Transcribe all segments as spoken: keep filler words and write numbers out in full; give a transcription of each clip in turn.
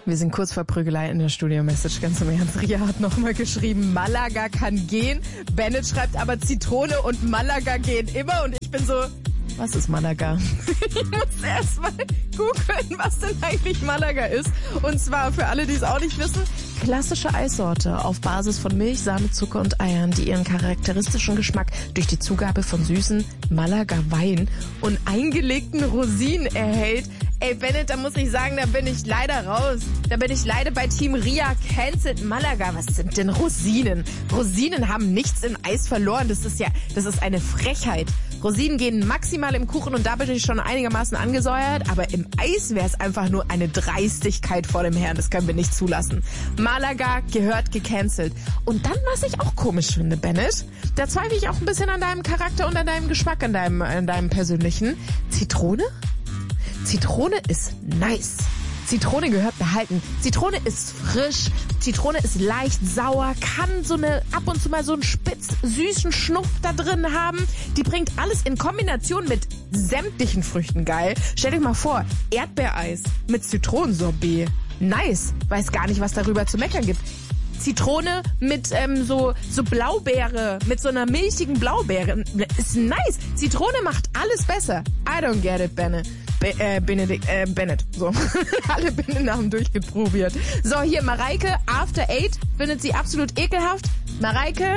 Wir sind kurz vor Prügelei in der Studio-Message. Ganz im Ernst. Ria hat nochmal geschrieben, Malaga kann gehen. Bennett schreibt aber Zitrone und Malaga gehen immer. Und ich bin so, was ist Malaga? Ich muss erst mal googeln, was denn eigentlich Malaga ist. Und zwar für alle, die es auch nicht wissen, klassische Eissorte auf Basis von Milch, Sahne, Zucker und Eiern, die ihren charakteristischen Geschmack durch die Zugabe von süßen Malaga-Wein und eingelegten Rosinen erhält. Ey, Bennett, da muss ich sagen, da bin ich leider raus. Da bin ich leider bei Team Ria cancelled Malaga. Was sind denn Rosinen? Rosinen haben nichts in Eis verloren. Das ist ja, das ist eine Frechheit. Rosinen gehen maximal im Kuchen und da bin ich schon einigermaßen angesäuert, aber im Eis wäre es einfach nur eine Dreistigkeit vor dem Herrn. Das können wir nicht zulassen. Malaga gehört gecancelt. Und dann, was ich auch komisch finde, Bennett, da zweifle ich auch ein bisschen an deinem Charakter und an deinem Geschmack, an deinem, an deinem persönlichen. Zitrone? Zitrone ist nice. Zitrone gehört behalten. Zitrone ist frisch. Zitrone ist leicht sauer, kann so eine ab und zu mal so einen spitz süßen Schnuff da drin haben. Die bringt alles in Kombination mit sämtlichen Früchten geil. Stell dir mal vor, Erdbeereis mit Zitronensorbet. Nice. Weiß gar nicht, was darüber zu meckern gibt. Zitrone mit ähm, so so Blaubeere, mit so einer milchigen Blaubeere. Ist nice. Zitrone macht alles besser. I don't get it, Benne. Be- äh, Benedikt, äh, Bennett. So. Alle Binnennamen durchgeprobiert. So, hier Mareike, After Eight, findet sie absolut ekelhaft. Mareike,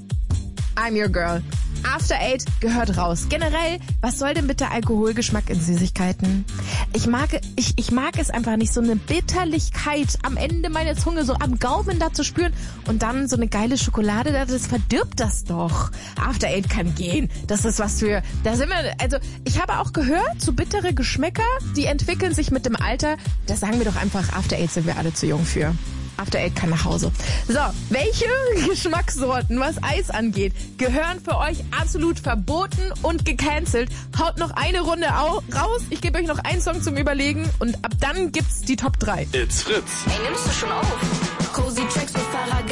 I'm your girl. After Eight gehört raus. Generell, was soll denn bitte Alkoholgeschmack in Süßigkeiten? Ich mag, ich, ich mag es einfach nicht, so eine Bitterlichkeit am Ende meiner Zunge, so am Gaumen da zu spüren und dann so eine geile Schokolade, das verdirbt das doch. After Eight kann gehen. Das ist was für, da sind wir, also ich habe auch gehört, so bittere Geschmäcker, die entwickeln sich mit dem Alter. Da sagen wir doch einfach, After Eight sind wir alle zu jung für. After Eight kann nach Hause. So, welche Geschmackssorten, was Eis angeht, gehören für euch absolut verboten und gecancelt? Haut noch eine Runde au- raus. Ich gebe euch noch einen Song zum Überlegen und ab dann gibt's die Top drei. It's Fritz. Ey, nimmst du schon auf? Cozy Tracks mit Fahrrad.